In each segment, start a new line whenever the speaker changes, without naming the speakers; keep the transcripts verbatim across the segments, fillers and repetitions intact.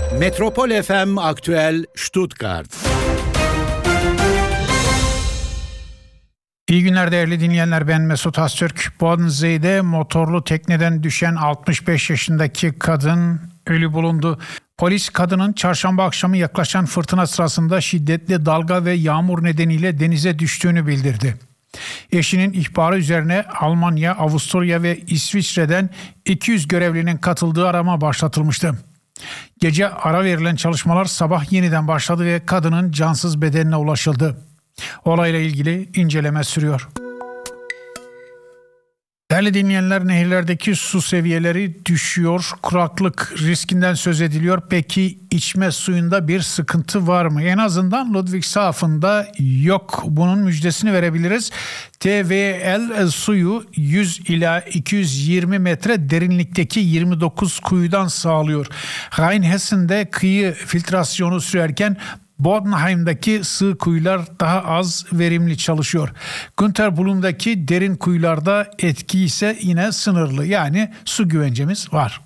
Metropol F M Aktüel Stuttgart.
İyi günler değerli dinleyenler, ben Mesut Öztürk. Bodensee'de motorlu tekneden düşen altmış beş yaşındaki kadın ölü bulundu. Polis kadının çarşamba akşamı yaklaşan fırtına sırasında şiddetli dalga ve yağmur nedeniyle denize düştüğünü bildirdi. Eşinin ihbarı üzerine Almanya, Avusturya ve İsviçre'den iki yüz görevlinin katıldığı arama başlatılmıştı. Gece ara verilen çalışmalar sabah yeniden başladı ve kadının cansız bedenine ulaşıldı. Olayla ilgili inceleme sürüyor. Değerli dinleyenler, nehirlerdeki su seviyeleri düşüyor, kuraklık riskinden söz ediliyor. Peki içme suyunda bir sıkıntı var mı? En azından Ludwigshafen'da yok. Bunun müjdesini verebiliriz. T V L suyu yüz ila iki yüz yirmi metre derinlikteki yirmi dokuz kuyudan sağlıyor. Rheinhessen'de kıyı filtrasyonu sürerken Bodenheim'daki sığ kuyular daha az verimli çalışıyor. Günterbulun'daki derin kuyularda etki ise yine sınırlı. Yani su güvencemiz var.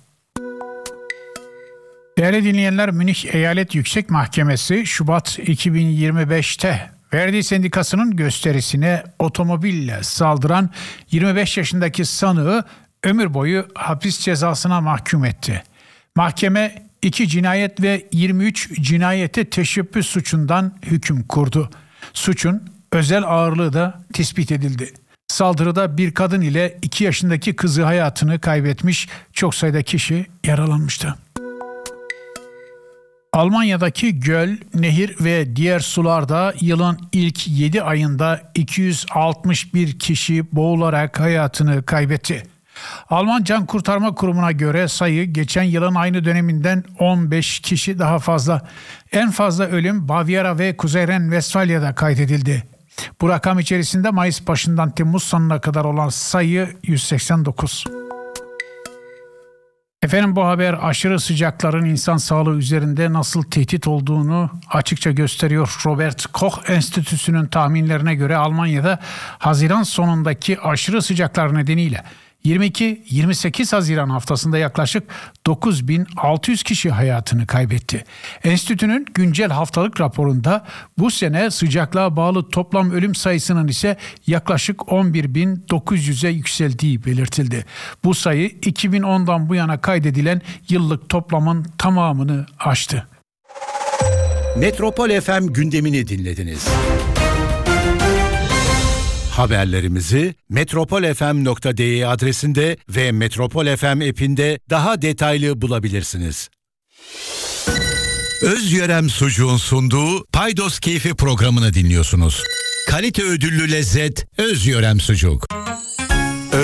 Değerli dinleyenler, Münih Eyalet Yüksek Mahkemesi Şubat iki bin yirmi beşte Verdi Sendikası'nın gösterisine otomobille saldıran yirmi beş yaşındaki sanığı ömür boyu hapis cezasına mahkum etti. Mahkeme iki cinayet ve yirmi üç cinayete teşebbüs suçundan hüküm kurdu. Suçun özel ağırlığı da tespit edildi. Saldırıda bir kadın ile iki yaşındaki kızı hayatını kaybetmiş, çok sayıda kişi yaralanmıştı. Almanya'daki göl, nehir ve diğer sularda yılın ilk yedi ayında iki yüz altmış bir kişi boğularak hayatını kaybetti. Alman Can Kurtarma Kurumu'na göre sayı geçen yılın aynı döneminden on beş kişi daha fazla. En fazla ölüm Bavyera ve Kuzey Ren-Vestfalya'da kaydedildi. Bu rakam içerisinde Mayıs başından Temmuz sonuna kadar olan sayı yüz seksen dokuz. Efendim, bu haber aşırı sıcakların insan sağlığı üzerinde nasıl tehdit olduğunu açıkça gösteriyor. Robert Koch Enstitüsü'nün tahminlerine göre Almanya'da Haziran sonundaki aşırı sıcaklar nedeniyle yirmi iki yirmi sekiz Haziran haftasında yaklaşık dokuz bin altı yüz kişi hayatını kaybetti. Enstitünün güncel haftalık raporunda bu sene sıcaklığa bağlı toplam ölüm sayısının ise yaklaşık on bir bin dokuz yüze yükseldiği belirtildi. Bu sayı iki bin ondan bu yana kaydedilen yıllık toplamın tamamını aştı.
Metropol F M gündemini dinlediniz. Haberlerimizi metropol f m nokta d e adresinde ve Metropol F M app'inde daha detaylı bulabilirsiniz. Özyörem Sucuğun sunduğu Paydos Keyfi programını dinliyorsunuz. Kalite ödüllü lezzet Özyörem Sucuk.